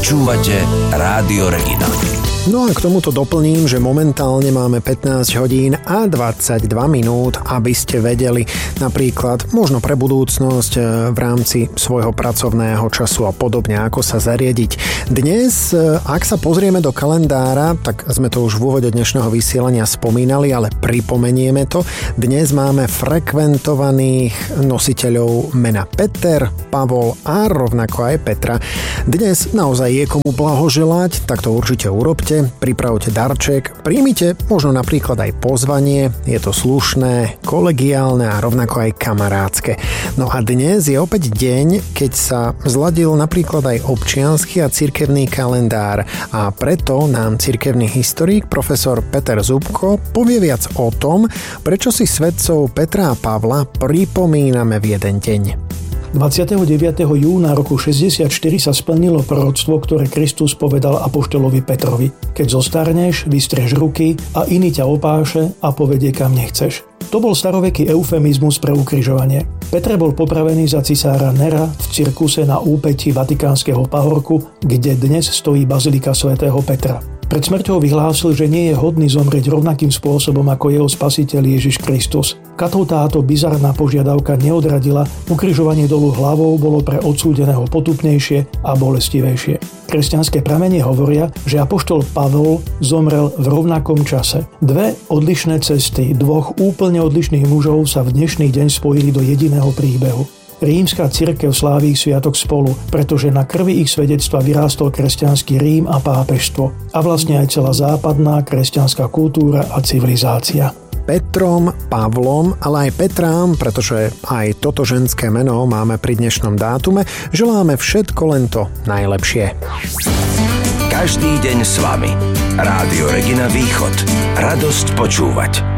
Počúvate Rádio Regina. No a k tomuto doplním, že momentálne máme 15 hodín a 22 minút, aby ste vedeli napríklad možno pre budúcnosť v rámci svojho pracovného času a podobne, ako sa zariadiť. Dnes, ak sa pozrieme do kalendára, tak sme to už v úvode dnešného vysielania spomínali, ale pripomenieme to. Dnes máme frekventovaných nositeľov mena Peter, Pavol a rovnako aj Petra. Dnes naozaj je komu blahoželať, tak to určite urobte. Pripravte darček, príjmite možno napríklad aj pozvanie, je to slušné, kolegiálne a rovnako aj kamarádske. No a dnes je opäť deň, keď sa zladil napríklad aj občiansky a cirkevný kalendár a preto nám cirkevný historik profesor Peter Zubko povie viac o tom, prečo si svätcov Petra a Pavla pripomíname v jeden deň. 29. júna roku 64 sa splnilo proroctvo, ktoré Kristus povedal apoštolovi Petrovi. Keď zostarneš, vystrieš ruky a iný ťa opáše a povedie kam nechceš. To bol staroveký eufemizmus pre ukrižovanie. Peter bol popravený za cisára Nera v cirkuse na úpäti Vatikánskeho pahorku, kde dnes stojí bazilika svätého Petra. Pred smrťou vyhlásil, že nie je hodný zomrieť rovnakým spôsobom ako jeho spasiteľ Ježiš Kristus. Katov táto bizarná požiadavka neodradila, ukrižovanie dolu hlavou bolo pre odsúdeného potupnejšie a bolestivejšie. Kresťanské pramene hovoria, že apoštol Pavol zomrel v rovnakom čase. Dve odlišné cesty dvoch úplne odlišných mužov sa v dnešný deň spojili do jediného príbehu. Rímska cirkev sláví ich sviatok spolu, pretože na krvi ich svedectva vyrástol kresťanský Rím a pápežstvo a vlastne aj celá západná kresťanská kultúra a civilizácia. Petrom, Pavlom, ale aj Petrám, pretože aj toto ženské meno máme pri dnešnom dátume, želáme všetko len to najlepšie. Každý deň s vami. Rádio Regina Východ. Radosť počúvať.